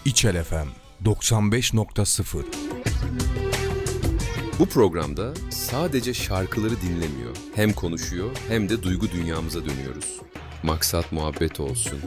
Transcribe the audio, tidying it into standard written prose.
İçel FM 95.0. Bu programda sadece şarkıları dinlemiyor, hem konuşuyor hem de duygu dünyamıza dönüyoruz. Maksat muhabbet olsun,